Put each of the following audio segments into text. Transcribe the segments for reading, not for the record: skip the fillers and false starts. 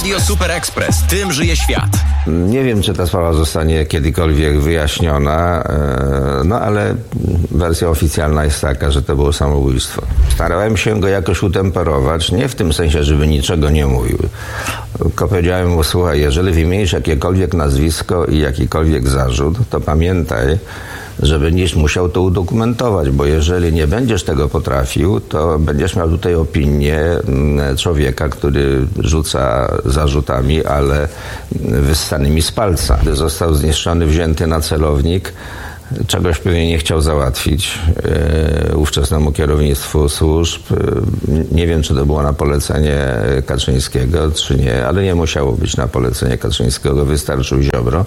Radio Super Express. Tym żyje świat. Nie wiem, czy ta sprawa zostanie kiedykolwiek wyjaśniona, no ale wersja oficjalna jest taka, że to było samobójstwo. Starałem się go jakoś utemperować, nie w tym sensie, żeby niczego nie mówił. Tylko powiedziałem mu, słuchaj, jeżeli wymienisz jakiekolwiek nazwisko i jakikolwiek zarzut, to pamiętaj, że będziesz musiał to udokumentować, bo jeżeli nie będziesz tego potrafił, to będziesz miał tutaj opinię człowieka, który rzuca zarzutami, ale wyssanymi z palca. Gdy został zniszczony, wzięty na celownik, czegoś pewnie nie chciał załatwić ówczesnemu kierownictwu służb. Nie wiem, czy to było na polecenie Kaczyńskiego, czy nie, ale nie musiało być na polecenie Kaczyńskiego, wystarczył Ziobro.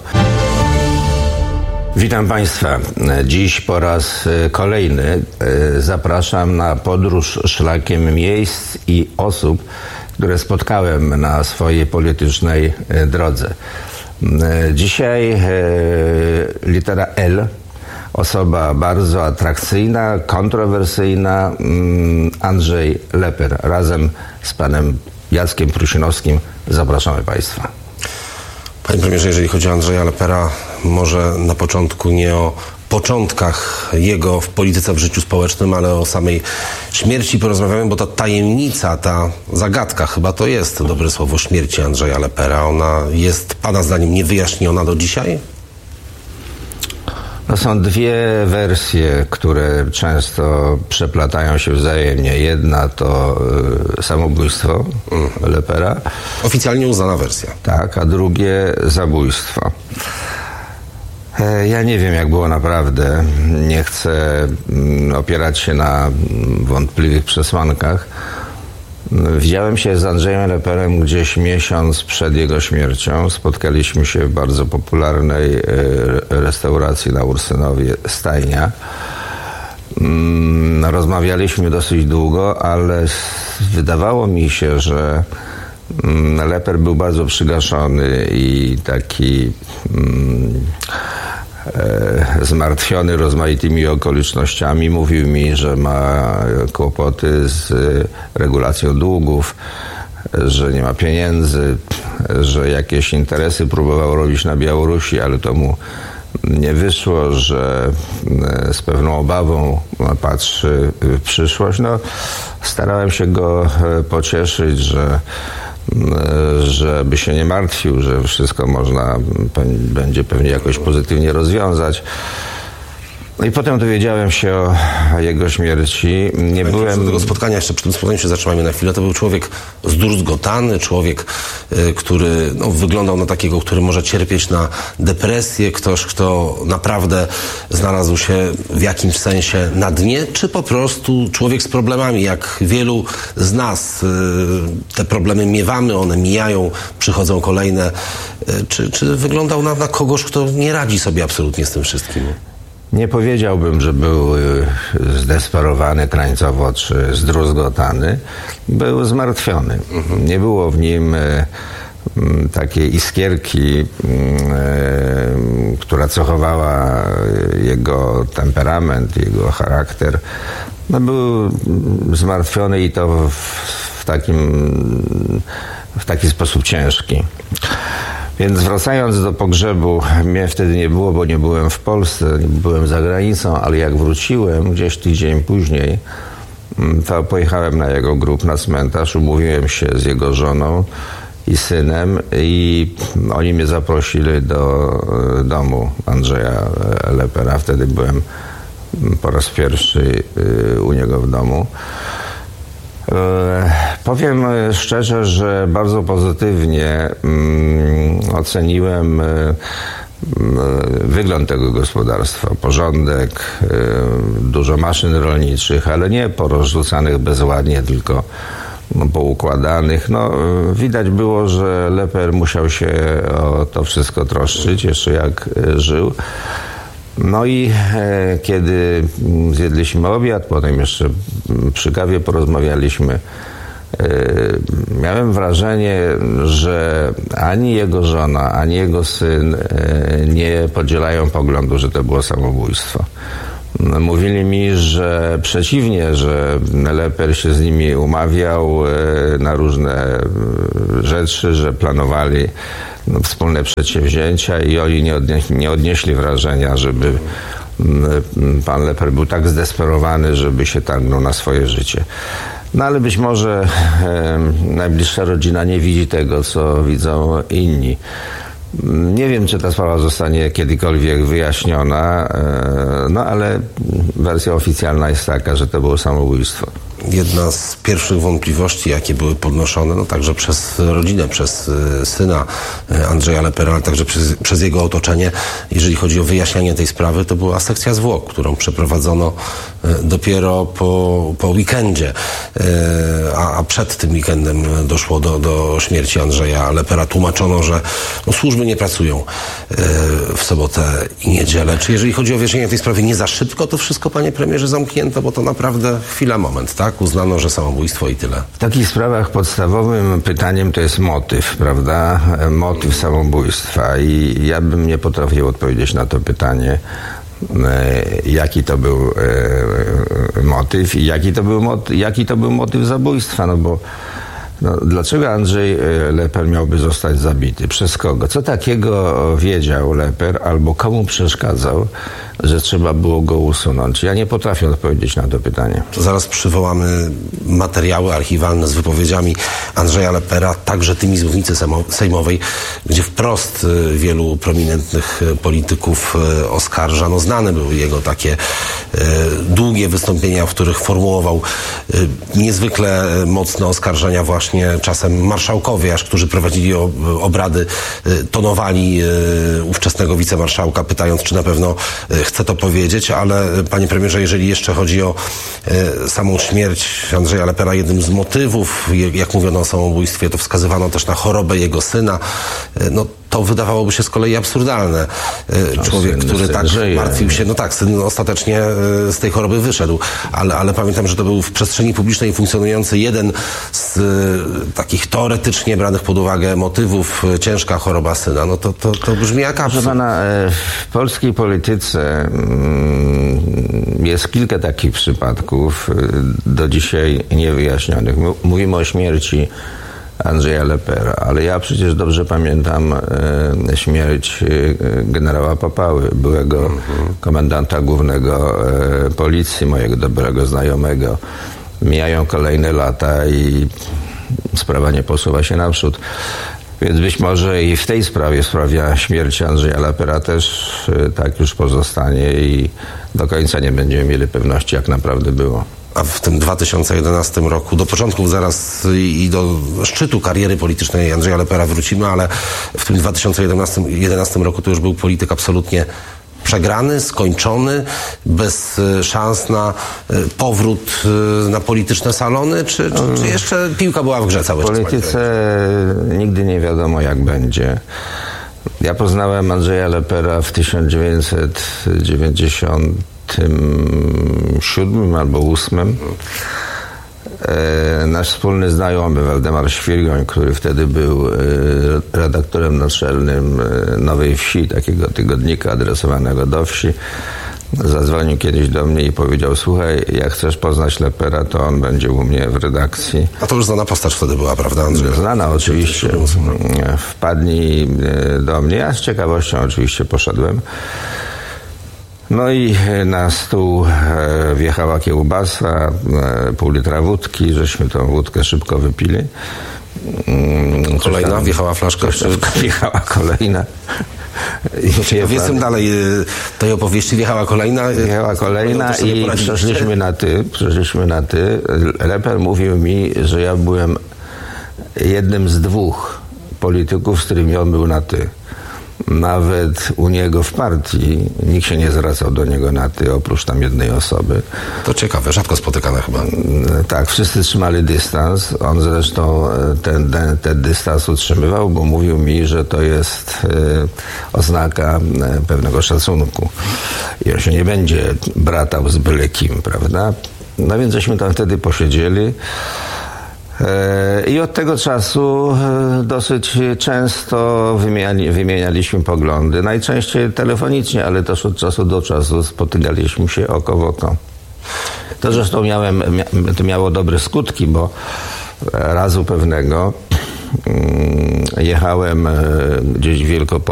Witam Państwa. Dziś po raz kolejny zapraszam na podróż szlakiem miejsc i osób, które spotkałem na swojej politycznej drodze. Dzisiaj litera L, osoba bardzo atrakcyjna, kontrowersyjna, Andrzej Leper. Razem z panem Jackiem Prusinowskim zapraszamy Państwa. Panie premierze, jeżeli chodzi o Andrzeja Lepera, może na początku nie o początkach jego w polityce, w życiu społecznym, ale o samej śmierci porozmawiamy, bo ta tajemnica, ta zagadka, chyba to jest dobre słowo, śmierci Andrzeja Lepera, ona jest pana zdaniem niewyjaśniona do dzisiaj? No są dwie wersje, które często przeplatają się wzajemnie. Jedna to samobójstwo Lepera. Oficjalnie uznana wersja. Tak, a drugie zabójstwo. Ja nie wiem, jak było naprawdę. Nie chcę opierać się na wątpliwych przesłankach. Widziałem się z Andrzejem Leperem gdzieś miesiąc przed jego śmiercią. Spotkaliśmy się w bardzo popularnej restauracji na Ursynowie, Stajnia. Rozmawialiśmy dosyć długo, ale wydawało mi się, że Leper był bardzo przygaszony i taki zmartwiony rozmaitymi okolicznościami. Mówił mi, że ma kłopoty z regulacją długów, że nie ma pieniędzy, że jakieś interesy próbował robić na Białorusi, ale to mu nie wyszło, że z pewną obawą patrzy w przyszłość. No, starałem się go pocieszyć, żeby się nie martwił, że wszystko można będzie pewnie jakoś pozytywnie rozwiązać. No i potem dowiedziałem się o jego śmierci. Nie byłem... Do tego spotkania, jeszcze przed tym spotkaniem się zatrzymajmy na chwilę. To był człowiek zdruzgotany, człowiek, który wyglądał na takiego, który może cierpieć na depresję, ktoś, kto naprawdę znalazł się w jakimś sensie na dnie, czy po prostu człowiek z problemami, jak wielu z nas. Te problemy miewamy, one mijają, przychodzą kolejne. Czy wyglądał na kogoś, kto nie radzi sobie absolutnie z tym wszystkim? Nie powiedziałbym, że był zdesperowany krańcowo czy zdruzgotany. Był zmartwiony. Nie było w nim takiej iskierki, która cechowała jego temperament, jego charakter. No, był zmartwiony i to w taki sposób ciężki. Więc wracając do pogrzebu, mnie wtedy nie było, bo nie byłem w Polsce, nie byłem za granicą, ale jak wróciłem gdzieś tydzień później, to pojechałem na jego grób, na cmentarz, umówiłem się z jego żoną i synem i oni mnie zaprosili do domu Andrzeja Lepera. Wtedy byłem po raz pierwszy u niego w domu. Powiem szczerze, że bardzo pozytywnie oceniłem wygląd tego gospodarstwa. Porządek, dużo maszyn rolniczych, ale nie porozrzucanych bezładnie, tylko poukładanych. No, widać było, że Leper musiał się o to wszystko troszczyć, jeszcze jak żył. No i kiedy zjedliśmy obiad, potem jeszcze przy kawie porozmawialiśmy, miałem wrażenie, że ani jego żona, ani jego syn nie podzielają poglądu, że to było samobójstwo. Mówili mi, że przeciwnie, że Lepper się z nimi umawiał na różne rzeczy, że planowali wspólne przedsięwzięcia i oni nie odnieśli wrażenia, żeby pan Lepper był tak zdesperowany, żeby się targnął na swoje życie. No ale być może najbliższa rodzina nie widzi tego, co widzą inni. Nie wiem, czy ta sprawa zostanie kiedykolwiek wyjaśniona, no ale wersja oficjalna jest taka, że to było samobójstwo. Jedna z pierwszych wątpliwości, jakie były podnoszone, no także przez rodzinę, przez syna Andrzeja Leppera, ale także przez jego otoczenie, jeżeli chodzi o wyjaśnianie tej sprawy, to była sekcja zwłok, którą przeprowadzono dopiero po weekendzie, a przed tym weekendem doszło do śmierci Andrzeja Leppera. Tłumaczono, że służby nie pracują w sobotę i niedzielę. Czy jeżeli chodzi o wyjaśnienie tej sprawy, nie za szybko to wszystko, panie premierze, zamknięto, bo to naprawdę chwila, moment, tak? Uznano, że samobójstwo i tyle. W takich sprawach podstawowym pytaniem to jest motyw, prawda? Motyw samobójstwa i ja bym nie potrafił odpowiedzieć na to pytanie, jaki to był motyw i jaki to był motyw zabójstwa, no bo dlaczego Andrzej Lepper miałby zostać zabity? Przez kogo? Co takiego wiedział Lepper albo komu przeszkadzał, że trzeba było go usunąć? Ja nie potrafię odpowiedzieć na to pytanie. Zaraz przywołamy materiały archiwalne z wypowiedziami Andrzeja Leppera, także tymi z mównicy sejmowej, gdzie wprost wielu prominentnych polityków oskarża. No, znane były jego takie długie wystąpienia, w których formułował niezwykle mocne oskarżenia właśnie czasem marszałkowie, aż którzy prowadzili obrady, tonowali ówczesnego wicemarszałka, pytając, czy na pewno chce to powiedzieć, ale panie premierze, jeżeli jeszcze chodzi o samą śmierć Andrzeja Leppera, jednym z motywów, jak mówiono o samobójstwie, to wskazywano też na chorobę jego syna. No to wydawałoby się z kolei absurdalne. Człowiek, który tak martwił się, no tak, syn ostatecznie z tej choroby wyszedł, ale pamiętam, że to był w przestrzeni publicznej funkcjonujący jeden z takich teoretycznie branych pod uwagę motywów, ciężka choroba syna. No to brzmi jak absurd. Proszę pana, w polskiej polityce jest kilka takich przypadków do dzisiaj niewyjaśnionych. Mówimy o śmierci Andrzeja Leppera, ale ja przecież dobrze pamiętam śmierć generała Papały, byłego komendanta głównego policji, mojego dobrego znajomego. Mijają kolejne lata i sprawa nie posuwa się naprzód. Więc być może i w tej sprawie, w sprawie śmierci Andrzeja Leppera też tak już pozostanie i do końca nie będziemy mieli pewności, jak naprawdę było. A w tym 2011 roku, do początków zaraz i do szczytu kariery politycznej Andrzeja Leppera wrócimy, ale w tym 2011 roku to już był polityk absolutnie przegrany, skończony, bez szans na powrót na polityczne salony, czy jeszcze piłka była w grze cały czas? W polityce nigdy nie wiadomo, jak będzie. Ja poznałem Andrzeja Leppera w 1997 albo 2008. Nasz wspólny znajomy Waldemar Świrgoń, który wtedy był redaktorem naczelnym Nowej Wsi, takiego tygodnika adresowanego do wsi, zadzwonił kiedyś do mnie i powiedział: słuchaj, jak chcesz poznać Leppera, to on będzie u mnie w redakcji. A to już znana postać wtedy była, prawda, Andrzej? Znana oczywiście. Wpadnij do mnie. Ja z ciekawością oczywiście poszedłem. No i na stół wjechała kiełbasa, pół litra wódki, żeśmy tą wódkę szybko wypili. Kolejna? Wjechała flaszka? Wjechała kolejna. Jestem dalej tej opowieści. Wjechała kolejna i przeszliśmy na ty. Lepper mówił mi, że ja byłem jednym z dwóch polityków, z którymi on był na ty. Nawet u niego w partii nikt się nie zwracał do niego na ty, oprócz tam jednej osoby. To ciekawe, rzadko spotykane chyba. Tak, wszyscy trzymali dystans. On zresztą ten dystans utrzymywał, bo mówił mi, że to jest oznaka pewnego szacunku. I on się nie będzie bratał z byle kim, prawda? No więc żeśmy tam wtedy posiedzieli. I od tego czasu dosyć często wymienialiśmy poglądy. Najczęściej telefonicznie, ale też od czasu do czasu spotykaliśmy się oko w oko. To zresztą to miało dobre skutki, bo razu pewnego jechałem gdzieś w Wielkopolsce